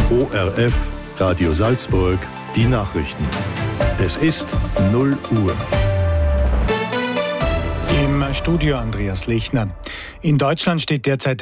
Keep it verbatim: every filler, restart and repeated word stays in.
O R F, Radio Salzburg, die Nachrichten. Es ist null Uhr. Im Studio Andreas Lechner. In Deutschland steht derzeit